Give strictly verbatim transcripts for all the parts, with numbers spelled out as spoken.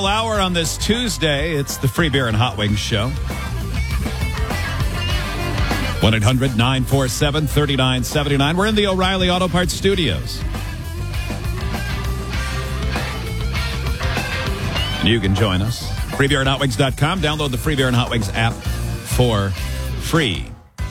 Final hour on this Tuesday. It's the Free Beer and Hot Wings Show. one eight hundred nine four seven three nine seven nine. We're in the O'Reilly Auto Parts Studios. And you can join us. free beer and hot wings dot com. Download the Free Beer and Hot Wings app for free.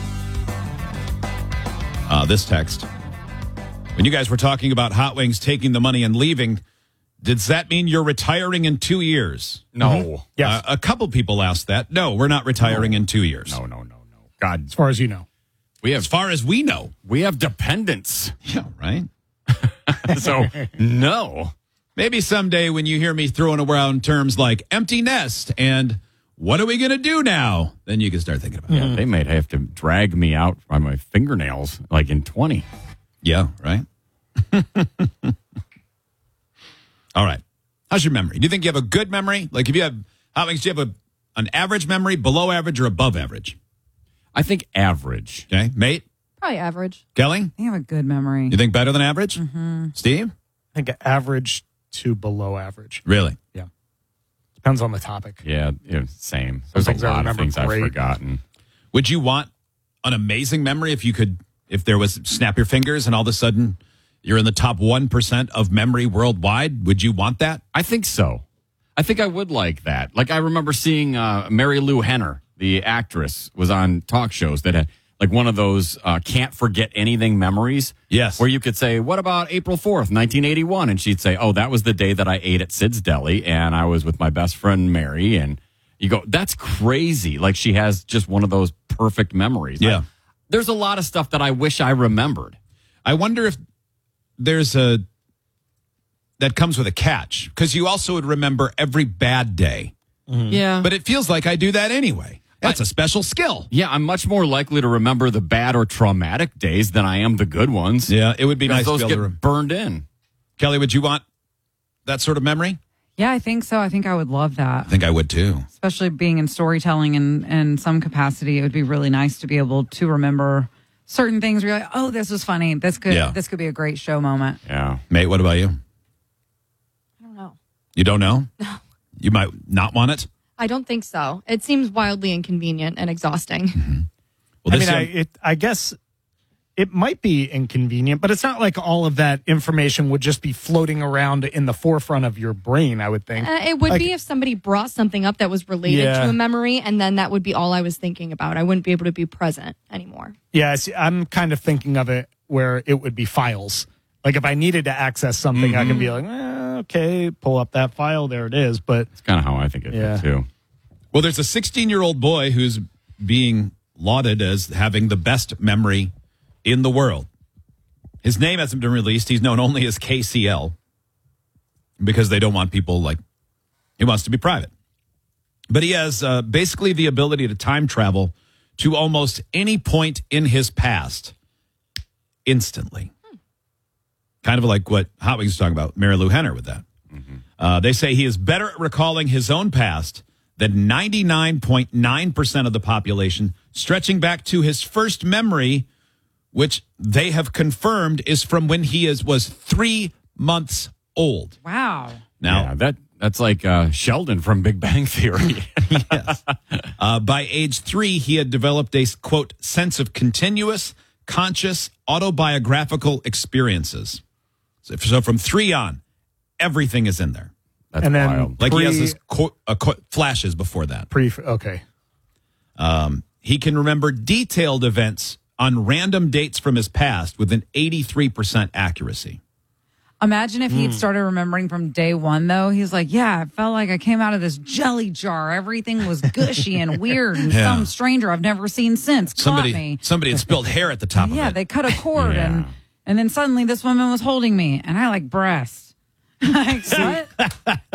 Uh, this text. When you guys were talking about Hot Wings taking the money and leaving, does that mean you're retiring in two years? No. Mm-hmm. Yes. Uh, a couple people asked that. No, we're not retiring no. in two years. No, no, no, no. God. As far as you know. We have, As far as we know. we have dependents. Yeah, right? So, no. Maybe someday when you hear me throwing around terms like empty nest and what are we going to do now, then you can start thinking about it. Yeah, they might have to drag me out by my fingernails like in twenty. Yeah, right? All right. How's your memory? Do you think you have a good memory? Like if you have Hot Wings, do you have a, an average memory, below average, or above average? I think average. Okay. Mate? Probably average. Kelly? I have a good memory. You think better than average? Mm-hmm. Steve? I think average to below average. Really? Yeah. Depends on the topic. Yeah, yeah same. There's a things I lot of remember things I've great. forgotten. Would you want an amazing memory if you could, if there was snap your fingers and all of a sudden you're in the top one percent of memory worldwide? Would you want that? I think so. I think I would like that. Like I remember seeing uh, Mary Lou Henner, the actress, was on talk shows that had like one of those uh, can't forget anything memories. Yes. Where you could say, what about April fourth, nineteen eighty-one? And she'd say, oh, that was the day that I ate at Sid's Deli and I was with my best friend Mary. And you go, that's crazy. Like she has just one of those perfect memories. Yeah. I, there's a lot of stuff that I wish I remembered. I wonder if there's a, that comes with a catch, because you also would remember every bad day. Mm-hmm. Yeah. But it feels like I do that anyway. That's I, a special skill. Yeah, I'm much more likely to remember the bad or traumatic days than I am the good ones. Yeah, it would be nice those to be get able to burned in. Kelly, would you want that sort of memory? Yeah, I think so. I think I would love that. I think I would too. Especially being in storytelling in, in some capacity. It would be really nice to be able to remember certain things where you're like, oh, this was funny. This could Yeah. this could be a great show moment. Yeah. Mate, what about you? I don't know. You don't know? No. You might not want it? I don't think so. It seems wildly inconvenient and exhausting. Mm-hmm. Well, I this mean, I, young- it, I guess it might be inconvenient, but it's not like all of that information would just be floating around in the forefront of your brain, I would think. Uh, it would Like- be if somebody brought something up that was related Yeah. to a memory, and then that would be all I was thinking about. I wouldn't be able to be present anymore. Yeah, I see, I'm kind of thinking of it where it would be files. Like if I needed to access something, I can be like, eh, okay, pull up that file. There it is. But It's kind of how I think of Yeah. it, too. Well, there's a sixteen-year-old boy who's being lauded as having the best memory in the world. His name hasn't been released. He's known only as K C L because they don't want people like, he wants to be private. But he has uh, basically the ability to time travel to almost any point in his past instantly. Hmm. Kind of like what Hot Wings is talking about, Mary Lou Henner with that. Mm-hmm. Uh, they say he is better at recalling his own past than ninety-nine point nine percent of the population, stretching back to his first memory, which they have confirmed is from when he is was three months old. Wow. Now, yeah, that that's like uh, Sheldon from Big Bang Theory. yes. Uh, by age three, he had developed a, quote, sense of continuous, conscious, autobiographical experiences. So, so from three on, everything is in there. That's And then- wild. Like he has Pre- this co- uh, co- flashes before that. pre, okay. Um, he can remember detailed events on random dates from his past with an eighty-three percent accuracy. Imagine if he'd started remembering from day one, though. He's like, yeah, it felt like I came out of this jelly jar. Everything was gushy and weird, and Yeah. some stranger I've never seen since caught Somebody, me. somebody had spilled hair at the top Yeah, of it. they cut a cord, Yeah. and and then suddenly this woman was holding me, and I like breasts. Like, what?